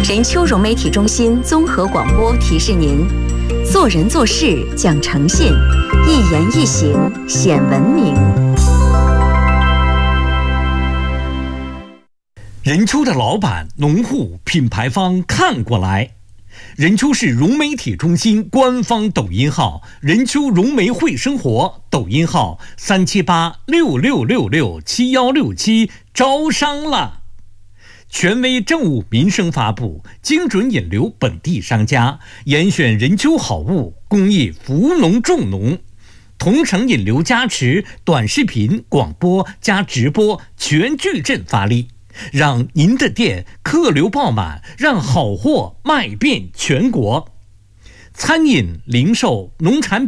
任丘融媒体中心综合广播提示您：做人做事讲诚信，一言一行显文明。 任丘的老板、农户、品牌方看过来。任丘市融媒体中心官方抖音号任丘融媒会生活，抖音号37866667167招商了。权威政务民生发布，精准引流本地商家，严选任丘好物，公益扶农种农，同城引流加持，短视频、广播加直播全矩阵发力，让您的店客流爆满，让好货卖遍全国。餐饮、零售、农产